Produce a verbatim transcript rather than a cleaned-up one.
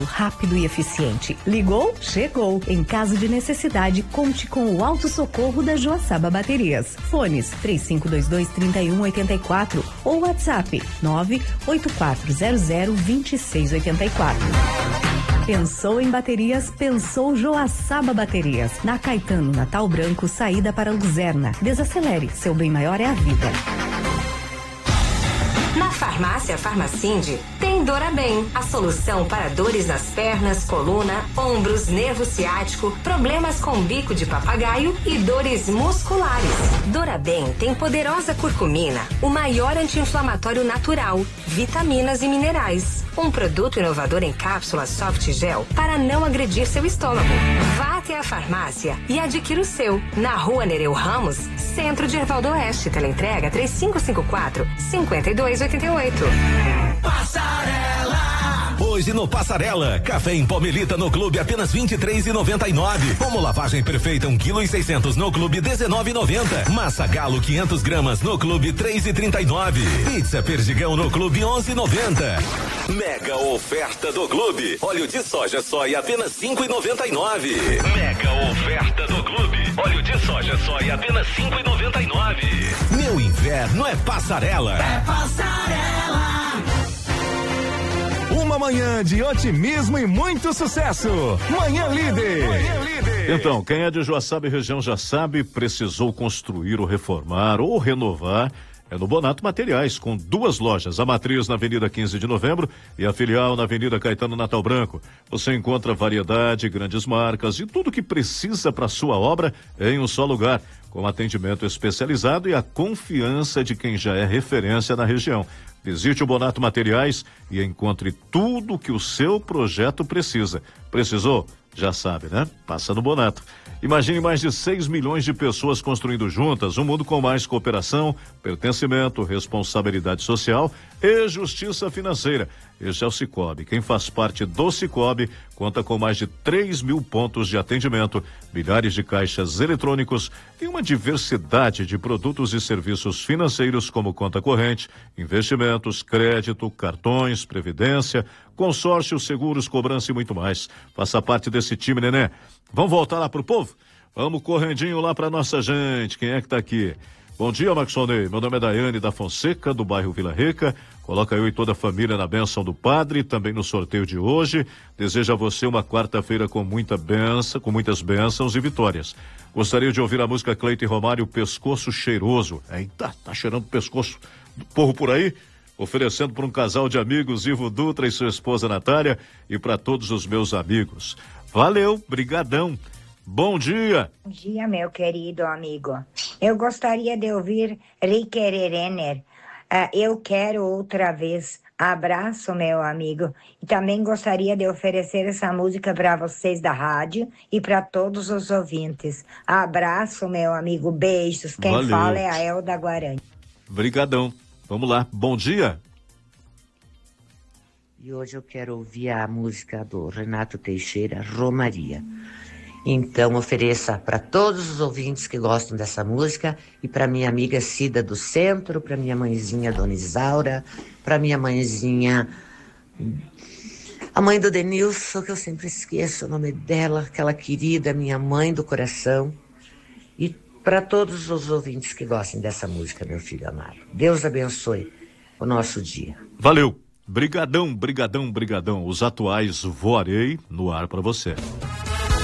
Rápido e eficiente. Ligou? Chegou. Em caso de necessidade, conte com o Auto Socorro da Joaçaba Baterias. Fones três cinco dois dois, três um oito quatro ou WhatsApp nove oito quatro zero zero dois seis oito quatro. Pensou em baterias? Pensou Joaçaba Baterias. Na Caetano Natal Branco, saída para Luzerna. Desacelere, seu bem maior é a vida. Na farmácia Farmacinde tem Dorabem, a solução para dores nas pernas, coluna, ombros, nervo ciático, problemas com bico de papagaio e dores musculares. Dorabem tem poderosa curcumina, o maior anti-inflamatório natural, vitaminas e minerais. Um produto inovador em cápsula soft gel para não agredir seu estômago. Vá até a farmácia e adquira o seu. Na rua Nereu Ramos, centro de Erval do Oeste. Teleentrega três cinco cinco quatro, cinco dois oito oito. Passarela! Hoje no Passarela, café em pó Melita no clube apenas vinte e três reais e noventa e nove. Como lavagem perfeita um quilo e seiscentos no clube dezenove reais e noventa. Massa Galo quinhentas gramas no clube três reais e trinta e nove. Pizza Perdigão no clube onze reais e noventa. Mega oferta do clube. Óleo de soja soia apenas cinco reais e noventa e nove. Mega oferta do clube. Óleo de soja soia apenas cinco reais e noventa e nove. Meu inverno é Passarela. É Passarela. Uma manhã de otimismo e muito sucesso. Manhã Líder. Manhã Líder. Então, quem é de Joaçaba e região já sabe, precisou construir ou reformar ou renovar. É no Bonato Materiais, com duas lojas, a matriz na Avenida quinze de Novembro e a filial na Avenida Caetano Natal Branco. Você encontra variedade, grandes marcas e tudo que precisa para sua obra em um só lugar, com atendimento especializado e a confiança de quem já é referência na região. Visite o Bonato Materiais e encontre tudo que o seu projeto precisa. Precisou? Já sabe, né? Passa no Bonato. Imagine mais de seis milhões de pessoas construindo juntas um mundo com mais cooperação, pertencimento, responsabilidade social e justiça financeira. Este é o Sicoob. Quem faz parte do Sicoob conta com mais de três mil pontos de atendimento, milhares de caixas eletrônicos e uma diversidade de produtos e serviços financeiros como conta corrente, investimentos, crédito, cartões, previdência, consórcios, seguros, cobrança e muito mais. Faça parte desse time, neném. Vamos voltar lá pro povo? Vamos correndinho lá pra nossa gente. Quem é que tá aqui? Bom dia, Maxonei. Meu nome é Daiane da Fonseca, do bairro Vila Rica. Coloca eu e toda a família na bênção do Padre, também no sorteio de hoje. Desejo a você uma quarta-feira com muita benção, com muitas bênçãos e vitórias. Gostaria de ouvir a música Cleiton e Romário, Pescoço Cheiroso. Eita, tá cheirando pescoço do povo por aí? Oferecendo para um casal de amigos, Ivo Dutra e sua esposa Natália, e para todos os meus amigos. Valeu, brigadão. Bom dia. Bom dia, meu querido amigo. Eu gostaria de ouvir Ricker Renner. Uh, eu quero outra vez. Abraço, meu amigo. E também gostaria de oferecer essa música para vocês da rádio e para todos os ouvintes. Abraço, meu amigo. Beijos. Quem Valeu. Fala é a Elda Guarani. Brigadão. Vamos lá. Bom dia. E hoje eu quero ouvir a música do Renato Teixeira, Romaria. Então ofereça para todos os ouvintes que gostam dessa música e para minha amiga Cida do Centro, para minha mãezinha Dona Isaura, para minha mãezinha, a mãe do Denilson, que eu sempre esqueço o nome dela, aquela querida minha mãe do coração, e para todos os ouvintes que gostem dessa música, meu filho amado. Deus abençoe o nosso dia. Valeu. Brigadão, brigadão, brigadão. Os atuais voarei no ar para você.